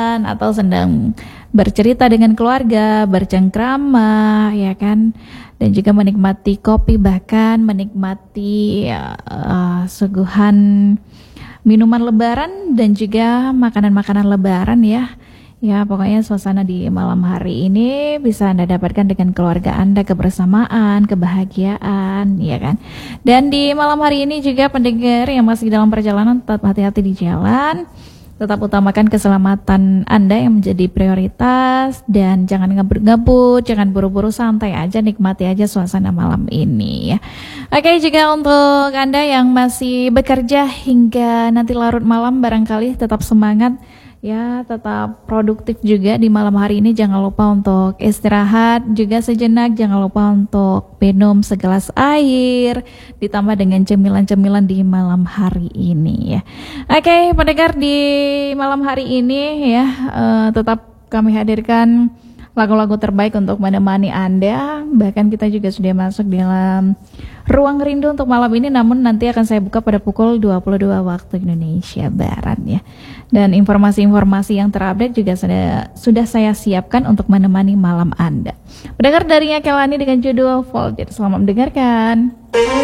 jalan atau sedang bercerita dengan keluarga, bercengkrama, ya kan, dan juga menikmati kopi, bahkan menikmati suguhan minuman lebaran dan juga makanan-makanan lebaran ya. Ya, pokoknya suasana di malam hari ini bisa Anda dapatkan dengan keluarga Anda, kebersamaan, kebahagiaan, ya kan. Dan di malam hari ini juga pendengar yang masih dalam perjalanan tetap hati-hati di jalan. Tetap utamakan keselamatan Anda yang menjadi prioritas dan jangan ngebut-ngebut, jangan buru-buru, santai aja, nikmati aja suasana malam ini ya. Oke, juga untuk Anda yang masih bekerja hingga nanti larut malam barangkali tetap semangat ya, tetap produktif juga di malam hari ini. Jangan lupa untuk istirahat juga sejenak, jangan lupa untuk minum segelas air ditambah dengan cemilan-cemilan di malam hari ini ya. Oke, pendengar, di malam hari ini ya tetap kami hadirkan lagu-lagu terbaik untuk menemani Anda. Bahkan kita juga sudah masuk dalam ruang rindu untuk malam ini, namun nanti akan saya buka pada pukul 22 waktu Indonesia Barat ya. Dan informasi-informasi yang terupdate juga sudah saya siapkan untuk menemani malam Anda. Pendengar, dari Kelani dengan judul Folded. Selamat mendengarkan.